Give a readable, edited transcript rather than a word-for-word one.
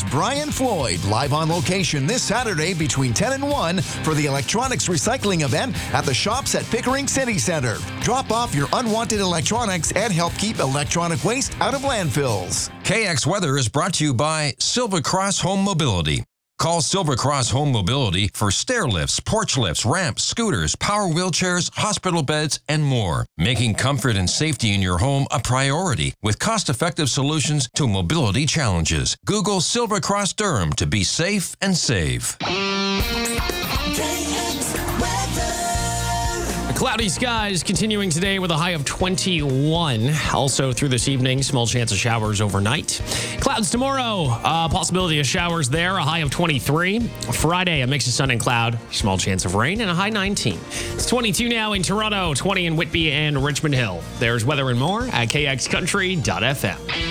Brian Floyd live on location this Saturday between 10 and 1 for the electronics recycling event at the shops at Pickering City Center. Drop off your unwanted electronics and help keep electronic waste out of landfills. KX Weather is brought to you by Silver Cross Home Mobility. Call Silver Cross Home Mobility for stair lifts, porch lifts, ramps, scooters, power wheelchairs, hospital beds, and more. Making comfort and safety in your home a priority with cost-effective solutions to mobility challenges. Google Silver Cross Durham to be safe and save. Cloudy skies continuing today with a high of 21. Also through this evening, small chance of showers overnight. Clouds tomorrow, possibility of showers there, a high of 23. Friday, a mix of sun and cloud, small chance of rain, and a high 19. It's 22 now in Toronto, 20 in Whitby and Richmond Hill. There's weather and more at kxcountry.fm.